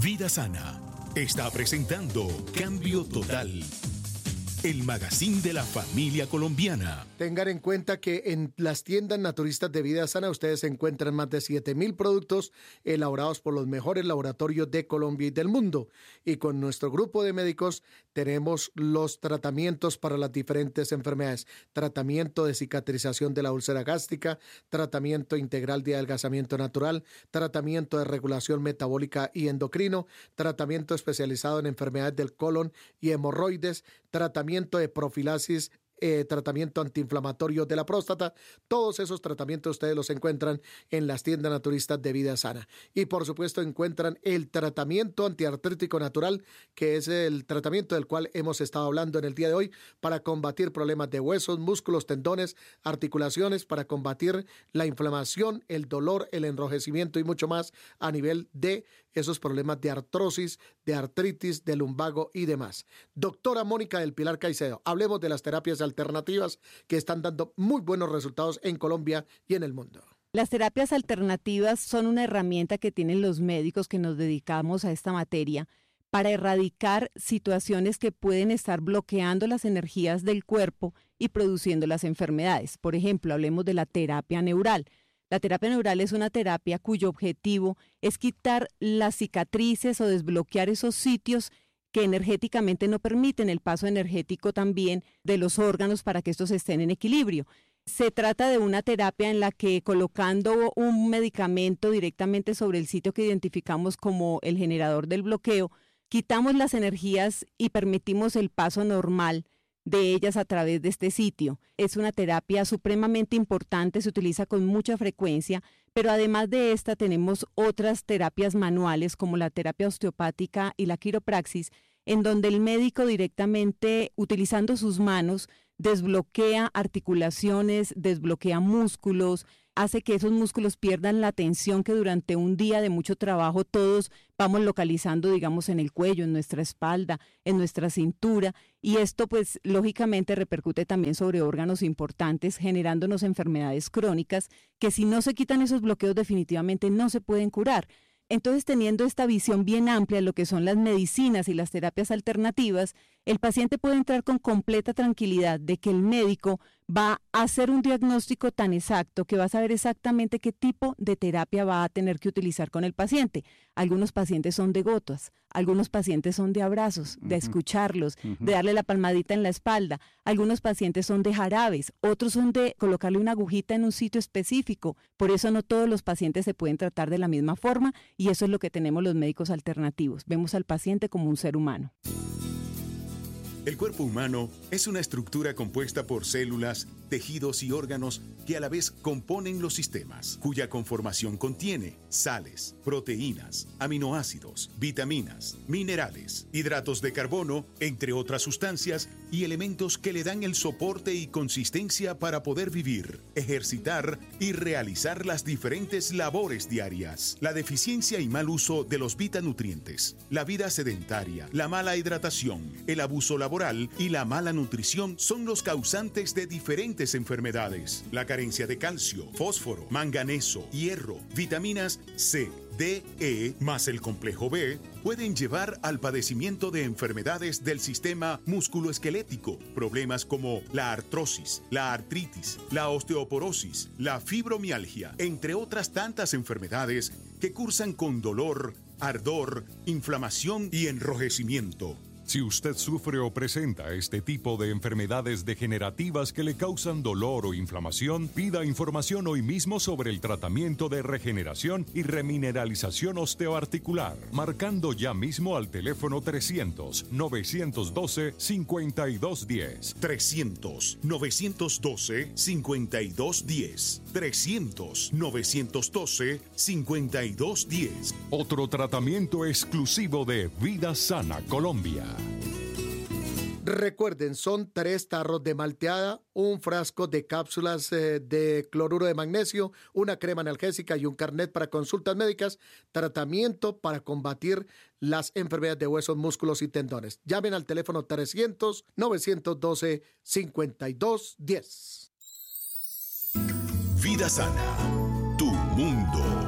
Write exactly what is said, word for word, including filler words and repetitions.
Vida Sana está presentando Cambio Total, el magazine de la familia colombiana. Tengan en cuenta que en las tiendas naturistas de Vida Sana ustedes encuentran más de siete mil productos elaborados por los mejores laboratorios de Colombia y del mundo. Y con nuestro grupo de médicos tenemos los tratamientos para las diferentes enfermedades. Tratamiento de cicatrización de la úlcera gástrica, tratamiento integral de adelgazamiento natural, tratamiento de regulación metabólica y endocrino, tratamiento especializado en enfermedades del colon y hemorroides, tratamiento de profilaxis, Eh, tratamiento antiinflamatorio de la próstata. Todos esos tratamientos ustedes los encuentran en las tiendas naturistas de Vida Sana. Y por supuesto encuentran el tratamiento antiartrítico natural, que es el tratamiento del cual hemos estado hablando en el día de hoy, para combatir problemas de huesos, músculos, tendones, articulaciones, para combatir la inflamación, el dolor, el enrojecimiento y mucho más a nivel de esos problemas de artrosis, de artritis, de lumbago y demás. Doctora Mónica del Pilar Caicedo, hablemos de las terapias alternativas que están dando muy buenos resultados en Colombia y en el mundo. Las terapias alternativas son una herramienta que tienen los médicos que nos dedicamos a esta materia para erradicar situaciones que pueden estar bloqueando las energías del cuerpo y produciendo las enfermedades. Por ejemplo, hablemos de la terapia neural. La terapia neural es una terapia cuyo objetivo es quitar las cicatrices o desbloquear esos sitios que energéticamente no permiten el paso energético también de los órganos para que estos estén en equilibrio. Se trata de una terapia en la que, colocando un medicamento directamente sobre el sitio que identificamos como el generador del bloqueo, quitamos las energías y permitimos el paso normal de ellas a través de este sitio. Es una terapia supremamente importante, se utiliza con mucha frecuencia, pero además de esta tenemos otras terapias manuales como la terapia osteopática y la quiropraxis, en donde el médico directamente, utilizando sus manos, desbloquea articulaciones, desbloquea músculos, hace que esos músculos pierdan la tensión que durante un día de mucho trabajo todos vamos localizando, digamos, en el cuello, en nuestra espalda, en nuestra cintura, y esto pues lógicamente repercute también sobre órganos importantes, generándonos enfermedades crónicas que si no se quitan esos bloqueos definitivamente no se pueden curar. Entonces, teniendo esta visión bien amplia de lo que son las medicinas y las terapias alternativas, el paciente puede entrar con completa tranquilidad de que el médico va a hacer un diagnóstico tan exacto que va a saber exactamente qué tipo de terapia va a tener que utilizar con el paciente. Algunos pacientes son de gotas, algunos pacientes son de abrazos, de uh-huh. escucharlos, uh-huh. de darle la palmadita en la espalda, algunos pacientes son de jarabes, otros son de colocarle una agujita en un sitio específico. Por eso no todos los pacientes se pueden tratar de la misma forma, y eso es lo que tenemos los médicos alternativos. Vemos al paciente como un ser humano. El cuerpo humano es una estructura compuesta por células, tejidos y órganos que a la vez componen los sistemas, cuya conformación contiene sales, proteínas, aminoácidos, vitaminas, minerales, hidratos de carbono, entre otras sustancias y elementos que le dan el soporte y consistencia para poder vivir, ejercitar y realizar las diferentes labores diarias. La deficiencia y mal uso de los vitanutrientes, la vida sedentaria, la mala hidratación, el abuso laboral y la mala nutrición son los causantes de diferentes enfermedades. La carencia de calcio, fósforo, manganeso, hierro, vitaminas C, D, E, más el complejo B, pueden llevar al padecimiento de enfermedades del sistema musculoesquelético, problemas como la artrosis, la artritis, la osteoporosis, la fibromialgia, entre otras tantas enfermedades que cursan con dolor, ardor, inflamación y enrojecimiento. Si usted sufre o presenta este tipo de enfermedades degenerativas que le causan dolor o inflamación, pida información hoy mismo sobre el tratamiento de regeneración y remineralización osteoarticular, marcando ya mismo al teléfono trescientos, novecientos doce, cincuenta y dos diez. trescientos, novecientos doce, cincuenta y dos diez. trescientos, novecientos doce, cincuenta y dos diez. Otro tratamiento exclusivo de Vida Sana Colombia. Recuerden, son tres tarros de malteada, un frasco de cápsulas eh, de cloruro de magnesio, una crema analgésica y un carnet para consultas médicas, tratamiento para combatir las enfermedades de huesos, músculos y tendones. Llamen al teléfono trescientos, novecientos doce, cincuenta y dos diez. Vida Sana, tu mundo.